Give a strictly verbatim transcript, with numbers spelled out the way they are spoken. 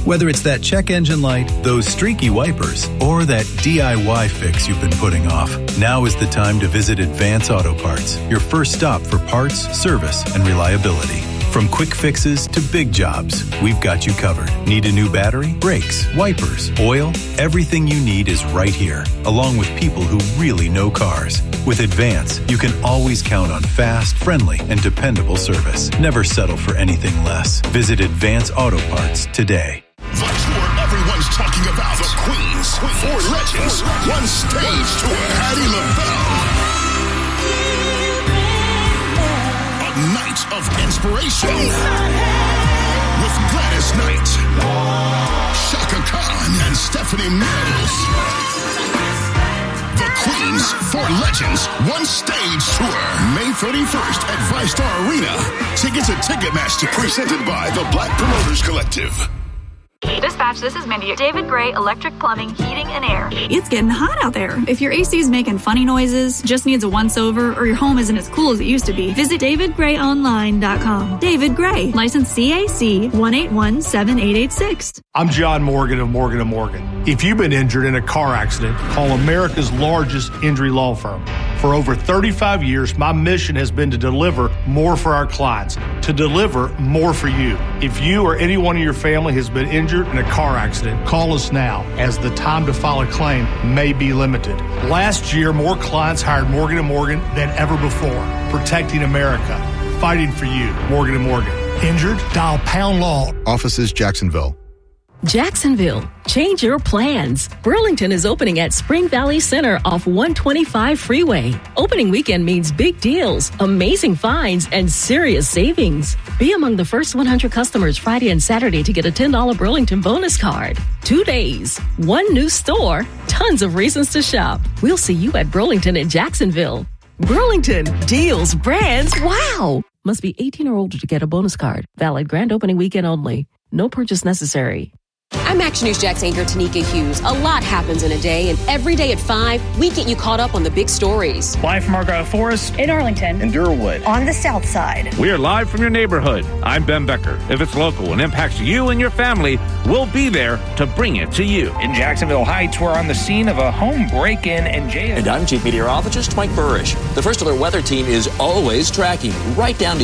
Whether it's that check engine light, those streaky wipers, or that D I Y fix you've been putting off, now is the time to visit Advance Auto Parts, your first stop for parts, service, and reliability. From quick fixes to big jobs, we've got you covered. Need a new battery, brakes, wipers, oil? Everything you need is right here, along with people who really know cars. With Advance, you can always count on fast, friendly, and dependable service. Never settle for anything less. Visit Advance Auto Parts today. The tour everyone's talking about. The Queens, Four Legends, One Stage Tour. Patti LaBelle. A night of inspiration. With Gladys Knight, Shaka Khan, and Stephanie Mills. The Queens, Four Legends, One Stage Tour. May thirty-first at Five Star Arena. Tickets at Ticketmaster. Presented by the Black Promoters Collective. Dispatch, this is Mindy. David Gray Electric Plumbing, Heating, and Air. It's getting hot out there. If your A C is making funny noises, just needs a once-over, or your home isn't as cool as it used to be, visit david gray online dot com. David Gray, license C A C one eight one seven eight eight six. I'm John Morgan of Morgan and Morgan. If you've been injured in a car accident, call America's largest injury law firm. For over thirty-five years, my mission has been to deliver more for our clients, to deliver more for you. If you or anyone in your family has been injured in a car accident, call us now, as the time to file a claim may be limited. Last year, more clients hired Morgan and Morgan than ever before, protecting America, fighting for you. Morgan and Morgan. Injured? Dial Pound Law. Offices Jacksonville. Jacksonville, change your plans. Burlington is opening at Spring Valley Center off one twenty-five Freeway. Opening weekend means big deals, amazing finds, and serious savings. Be among the first one hundred customers Friday and Saturday to get a ten dollars Burlington bonus card. Two days, one new store, tons of reasons to shop. We'll see you at Burlington in Jacksonville. Burlington, deals, brands, wow! Must be eighteen or older to get a bonus card. Valid grand opening weekend only. No purchase necessary. I'm Action News Jack's anchor, Tanika Hughes. A lot happens in a day, and every day at five, we get you caught up on the big stories. Live from Argyle Forest, in Arlington, in Durwood, on the south side. We are live from your neighborhood. I'm Ben Becker. If it's local and impacts you and your family, we'll be there to bring it to you. In Jacksonville Heights, we're on the scene of a home break-in and jail. And I'm Chief Meteorologist Mike Burrish. The First Alert Weather Team is always tracking right down to